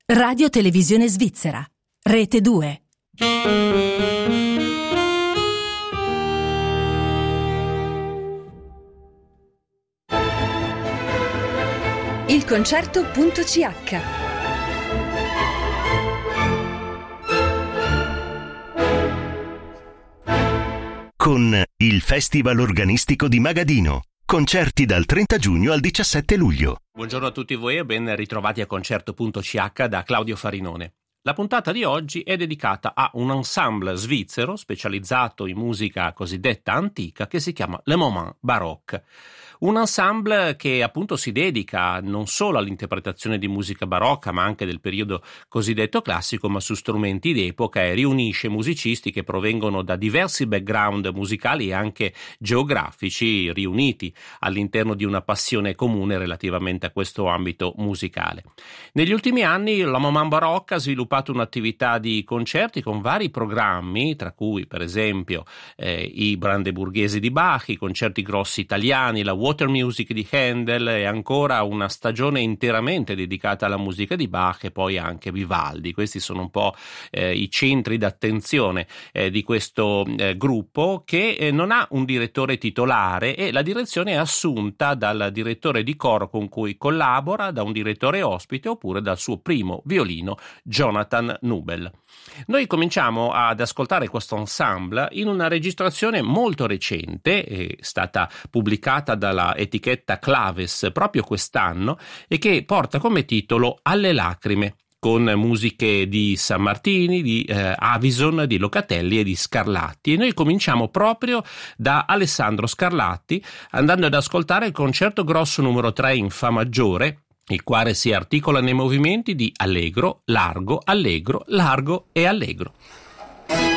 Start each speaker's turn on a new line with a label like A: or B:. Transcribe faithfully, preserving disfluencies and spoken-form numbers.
A: Radio Televisione Svizzera, Rete due.
B: Il concerto.ch.
C: Con il Festival Organistico di Magadino. Concerti dal trenta giugno al diciassette luglio.
D: Buongiorno a tutti voi e ben ritrovati a concerto.ch da Claudio Farinone. La puntata di oggi è dedicata a un ensemble svizzero specializzato in musica cosiddetta antica che si chiama Le Moment Baroque. Un ensemble che appunto si dedica non solo all'interpretazione di musica barocca ma anche del periodo cosiddetto classico, ma su strumenti d'epoca, e riunisce musicisti che provengono da diversi background musicali e anche geografici, riuniti all'interno di una passione comune relativamente a questo ambito musicale. Negli ultimi anni la Moment Baroque ha sviluppato un'attività di concerti con vari programmi, tra cui per esempio eh, i brandeburghesi di Bach, i concerti grossi italiani, la Water Music di Handel e ancora una stagione interamente dedicata alla musica di Bach e poi anche Vivaldi. Questi sono un po' eh, i centri d'attenzione eh, di questo eh, gruppo che eh, non ha un direttore titolare, e la direzione è assunta dal direttore di coro con cui collabora, da un direttore ospite oppure dal suo primo violino Jonathan Nubel. Noi cominciamo ad ascoltare questo ensemble in una registrazione molto recente, è stata pubblicata dalla etichetta Claves proprio quest'anno e che porta come titolo Alle lacrime, con musiche di Sammartini, di eh, Avison, di Locatelli e di Scarlatti. E noi cominciamo proprio da Alessandro Scarlatti, andando ad ascoltare il concerto grosso numero tre in Fa maggiore, il quale si articola nei movimenti di allegro, largo, allegro, largo e allegro.